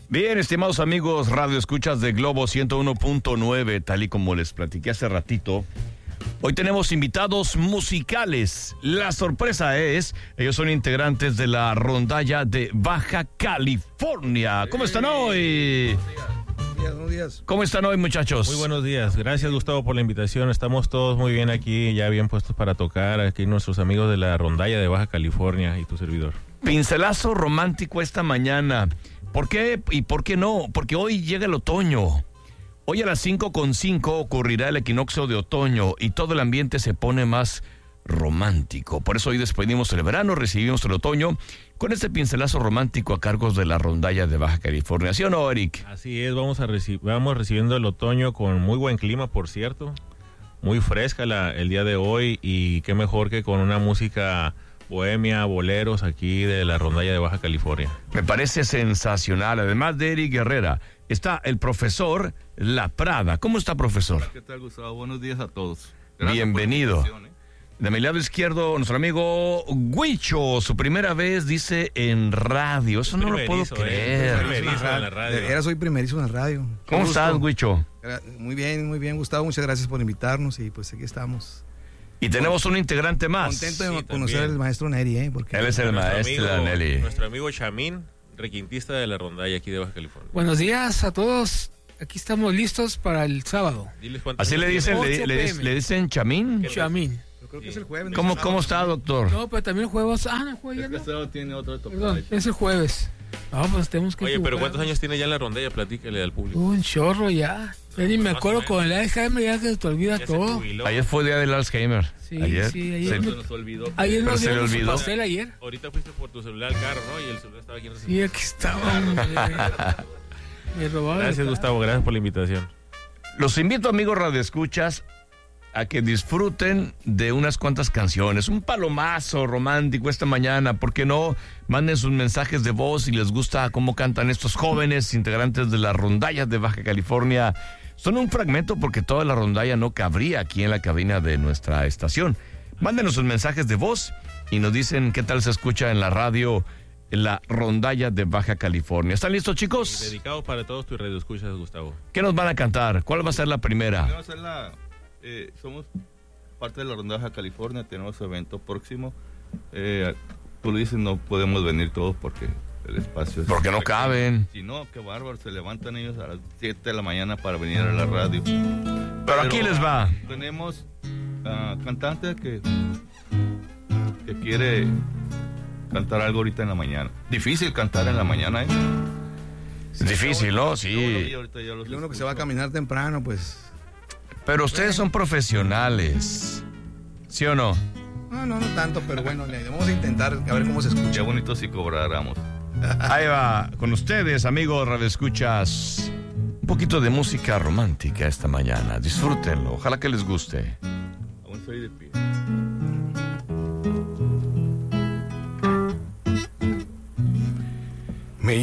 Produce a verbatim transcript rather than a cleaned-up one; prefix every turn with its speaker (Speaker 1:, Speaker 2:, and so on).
Speaker 1: Bien, estimados amigos, radio escuchas de Globo ciento uno punto nueve, tal y como les platiqué hace ratito. Hoy tenemos invitados musicales. La sorpresa es, ellos son integrantes de la rondalla de Baja California. ¿Cómo están hoy?
Speaker 2: Buenos días, buenos días.
Speaker 1: ¿Cómo están hoy, muchachos?
Speaker 3: Muy buenos días. Gracias, Gustavo, por la invitación. Estamos todos muy bien aquí, ya bien puestos para tocar. Aquí nuestros amigos de la rondalla de Baja California y tu servidor.
Speaker 1: Pincelazo romántico esta mañana. ¿Por qué y por qué no? Porque hoy llega el otoño. Hoy a las cinco con cinco ocurrirá el equinoccio de otoño y todo el ambiente se pone más romántico. Por eso hoy despedimos el verano, recibimos el otoño con este pincelazo romántico a cargos de la rondalla de Baja California. ¿Sí o no, Eric?
Speaker 3: Así es, vamos, a reci- vamos recibiendo el otoño con muy buen clima, por cierto. Muy fresca la, el día de hoy y qué mejor que con una música bohemia, boleros aquí de la rondalla de Baja California.
Speaker 1: Me parece sensacional. Además de Eric Herrera, está el profesor La Prada. ¿Cómo está, profesor?
Speaker 4: ¿Qué tal, Gustavo? Buenos días a todos.
Speaker 1: Bienvenido. ¿eh? De mi lado izquierdo, nuestro amigo Huicho, su primera vez, dice, en radio. Eso no lo puedo creer.
Speaker 3: Primerizo en la radio.
Speaker 2: De veras, soy primerizo en la radio. Qué
Speaker 1: ¿Cómo
Speaker 2: gusto.
Speaker 1: estás, Huicho?
Speaker 2: Muy bien, muy bien, Gustavo. Muchas gracias por invitarnos y pues aquí estamos.
Speaker 1: Y tenemos un integrante más.
Speaker 2: Contento de
Speaker 3: Sí,
Speaker 2: conocer
Speaker 3: también.
Speaker 2: al maestro Neri, ¿eh? Porque
Speaker 1: Él es el
Speaker 3: Nuestro
Speaker 1: maestro,
Speaker 3: amigo-
Speaker 1: Nelly.
Speaker 3: Nuestro amigo Chamín, requintista de la rondalla aquí de Baja California.
Speaker 5: Buenos días a todos. Aquí estamos listos para el sábado.
Speaker 3: Diles cuántos
Speaker 1: Así le
Speaker 3: años
Speaker 1: dicen,
Speaker 3: tiene.
Speaker 1: le, le-
Speaker 5: ocho p m.
Speaker 1: le dicen Chamín.
Speaker 5: Chamín.
Speaker 2: yo creo que es el jueves.
Speaker 1: ¿Cómo,
Speaker 2: ¿no?
Speaker 1: cómo está, doctor?
Speaker 5: No, pero también juegos. Ah, no, jueves ya
Speaker 4: Este
Speaker 5: no.
Speaker 4: sábado tiene otro
Speaker 5: Perdón,
Speaker 4: tocado.
Speaker 5: es el jueves. No, pues tenemos que
Speaker 3: Oye,
Speaker 5: jugar.
Speaker 3: pero ¿cuántos años tiene ya la rondalla? Platícale al público.
Speaker 5: Un chorro ya. Ya ni me
Speaker 3: Más o
Speaker 5: acuerdo
Speaker 3: menos.
Speaker 5: con el Alzheimer, ya se te olvida
Speaker 3: Ya se
Speaker 5: todo.
Speaker 3: jubiló.
Speaker 1: Ayer fue día del Alzheimer.
Speaker 5: Sí,
Speaker 1: ayer.
Speaker 5: sí, ayer.
Speaker 4: Se nos olvidó.
Speaker 5: Ayer
Speaker 1: Pero
Speaker 5: nos
Speaker 1: se le
Speaker 5: dieron su
Speaker 1: olvidó.
Speaker 5: pastel ayer.
Speaker 3: Ahorita fuiste por tu celular al carro, ¿no? Y el celular estaba aquí en el
Speaker 5: Sí, aquí estaba. hombre. Me robaron.
Speaker 3: Gracias,
Speaker 5: el carro.
Speaker 3: Gustavo. Gracias por la invitación.
Speaker 1: Los invito, amigos radioescuchas, a que disfruten de unas cuantas canciones. Un palomazo romántico esta mañana. ¿Por qué no? Manden sus mensajes de voz si les gusta cómo cantan estos jóvenes integrantes de la rondalla de Baja California. Son un fragmento porque toda la rondalla no cabría aquí en la cabina de nuestra estación. Mándenos sus mensajes de voz y nos dicen qué tal se escucha en la radio en la rondalla de Baja California. ¿Están listos, chicos?
Speaker 3: Dedicado para todos tus radioescuchas, Gustavo.
Speaker 1: ¿Qué nos van a cantar? ¿Cuál va a ser la primera?
Speaker 4: Vamos a hacer la, eh, somos parte de la Ronda Baja California, tenemos evento próximo. Eh, tú le dices, no podemos venir todos porque el espacio es...
Speaker 1: Porque no
Speaker 4: pequeño.
Speaker 1: caben.
Speaker 4: Si no, qué bárbaro, se levantan ellos a las siete de la mañana para venir a la radio.
Speaker 1: Pero aquí les va.
Speaker 4: Tenemos uh, cantante que, que quiere cantar algo ahorita en la mañana. Difícil cantar en la mañana, ¿eh?
Speaker 1: Es difícil, ¿no? Sí.
Speaker 4: Y ahorita ya los
Speaker 2: Y uno que se va a
Speaker 4: escucho.
Speaker 2: caminar temprano, pues.
Speaker 1: Pero ustedes son profesionales. ¿Sí o no?
Speaker 2: No, no, no tanto, pero bueno, le- vamos a intentar a ver cómo se
Speaker 4: Qué
Speaker 2: escucha.
Speaker 4: bonito si cobráramos.
Speaker 1: Ahí va, con ustedes, amigos radioescuchas, un poquito de música romántica esta mañana. Disfrútenlo, ojalá que les guste.
Speaker 4: Aún soy de pie.